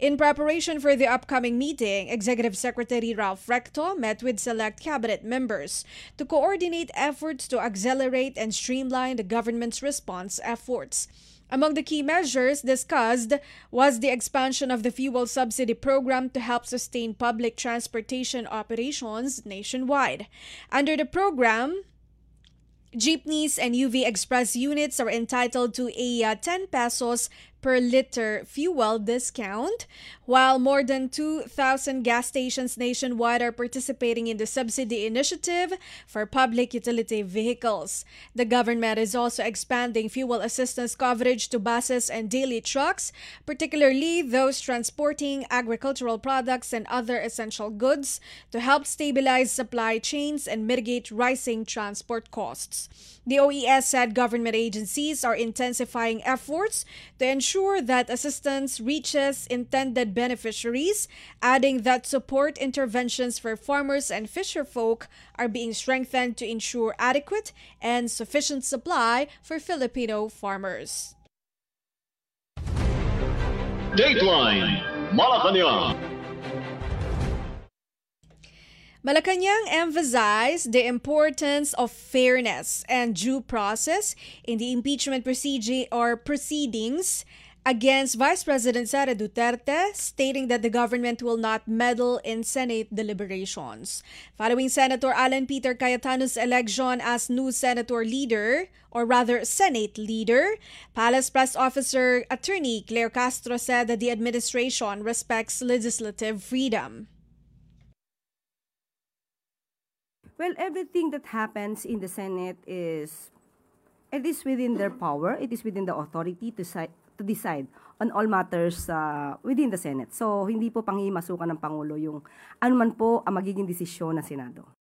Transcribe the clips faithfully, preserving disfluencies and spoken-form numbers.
In preparation for the upcoming meeting, Executive Secretary Ralph Recto met with select cabinet members to coordinate efforts to accelerate and streamline the government's response efforts. Among the key measures discussed was the expansion of the fuel subsidy program to help sustain public transportation operations nationwide. Under the program, jeepneys and U V Express units are entitled to a uh, ten pesos per liter fuel discount, while more than two thousand gas stations nationwide are participating in the subsidy initiative for public utility vehicles. The government is also expanding fuel assistance coverage to buses and daily trucks, particularly those transporting agricultural products and other essential goods, to help stabilize supply chains and mitigate rising transport costs. The O E S said government agencies are intensifying efforts to ensure that assistance reaches intended beneficiaries, adding that support interventions for farmers and fisherfolk are being strengthened to ensure adequate and sufficient supply for Filipino farmers. Dateline Malacanang. Malacanang emphasized the importance of fairness and due process in the impeachment procedure or proceedings against Vice President Sara Duterte, stating that the government will not meddle in Senate deliberations. Following Senator Alan Peter Cayetano's election as new Senator leader, or rather Senate leader, Palace Press Officer Attorney Claire Castro said that the administration respects legislative freedom. Well, everything that happens in the Senate is, it is within their power, it is within the authority to, si- to decide on all matters uh, within the Senate. So, hindi po panghimasukan ng Pangulo yung anuman po ang magiging desisyon ng Senado.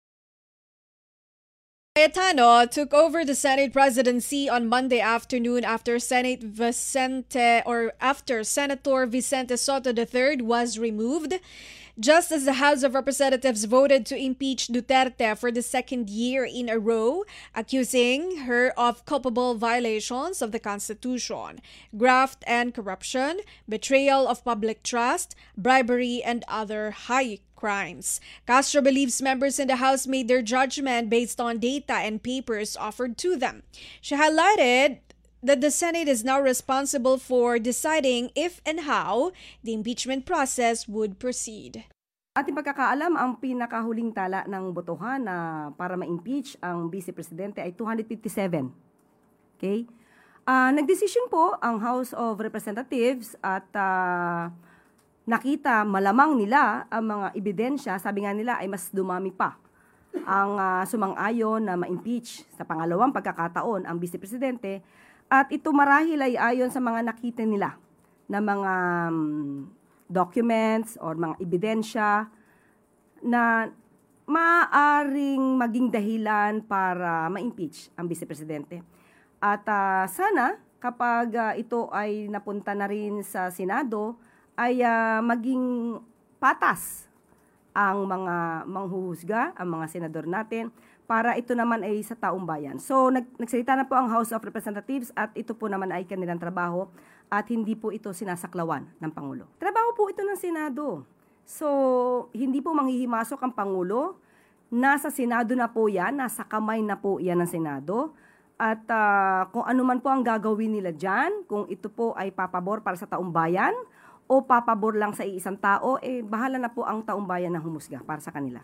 Cayetano took over the Senate presidency on Monday afternoon after Senate Vicente or after Senator Vicente Soto the third was removed, just as the House of Representatives voted to impeach Duterte for the second year in a row, accusing her of culpable violations of the Constitution, graft and corruption, betrayal of public trust, bribery, and other high crimes. Castro believes members in the House made their judgment based on data and papers offered to them. She highlighted that the Senate is now responsible for deciding if and how the impeachment process would proceed. Ating pagkakaalam, ang pinakahuling tala ng botohan na para ma-impeach ang Vice Presidente ay two hundred fifty-seven. Okay? Uh, nagdesisyon po ang House of Representatives at uh, nakita malamang nila ang mga ebidensya, sabi nga nila ay mas dumami pa ang uh, sumang-ayon na ma-impeach sa pangalawang pagkakataon ang Vice Presidente. At ito marahil ay ayon sa mga nakita nila na mga um, documents or mga ebidensya na maaaring maging dahilan para ma-impeach ang Vice Presidente. At uh, sana kapag uh, ito ay napunta na rin sa Senado, ay uh, maging patas ang mga manghuhusga, ang mga senador natin, para ito naman ay sa taong bayan. So, nag, nagsalita na po ang House of Representatives at ito po naman ay kanilang trabaho at hindi po ito sinasaklawan ng Pangulo. Trabaho po ito ng Senado. So, hindi po manghihimasok ang Pangulo. Nasa Senado na po yan, nasa kamay na po yan ng Senado. At uh, kung ano man po ang gagawin nila dyan, kung ito po ay papabor para sa taong bayan o papabor lang sa iisang tao, eh bahala na po ang taong bayan na humusga para sa kanila.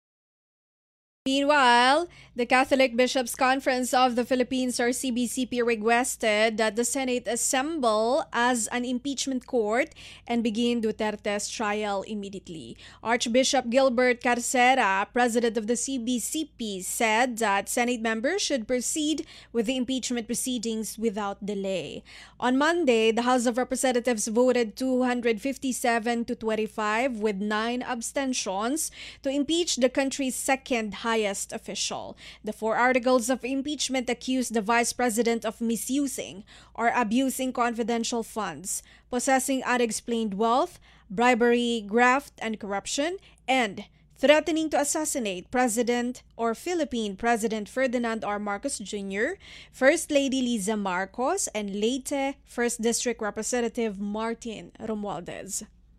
Meanwhile, the Catholic Bishops' Conference of the Philippines, or C B C P, requested that the Senate assemble as an impeachment court and begin Duterte's trial immediately. Archbishop Gilbert Carcera, president of the C B C P, said that Senate members should proceed with the impeachment proceedings without delay. On Monday, the House of Representatives voted two hundred fifty-seven to twenty-five with nine abstentions to impeach the country's second highest official. The four articles of impeachment accuse the vice president of misusing or abusing confidential funds, possessing unexplained wealth, bribery, graft, and corruption, and threatening to assassinate President or Philippine President Ferdinand R. Marcos Junior, First Lady Liza Marcos, and Leyte First District Representative Martin Romualdez.